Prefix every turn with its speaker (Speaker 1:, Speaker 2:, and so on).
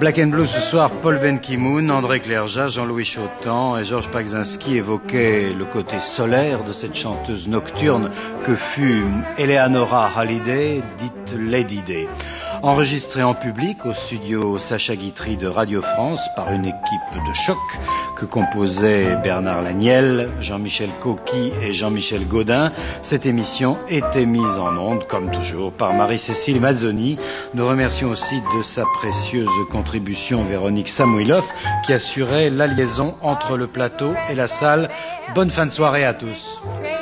Speaker 1: Black and Blue ce soir, Paul Ben Ki-moon, André Clergeat, Jean-Louis Chautan et Georges Pagzinski évoquaient le côté solaire de cette chanteuse nocturne que fut Eleanora Hallyday, dite Lady Day. Enregistré en public au studio Sacha Guitry de Radio France par une équipe de choc que composaient Bernard Laniel, Jean-Michel Coqui et Jean-Michel Gaudin, cette émission était mise en onde, comme toujours, par Marie-Cécile Mazzoni. Nous remercions aussi de sa précieuse contribution Véronique Samouilov qui assurait la liaison entre le plateau et la salle. Bonne fin de soirée à tous.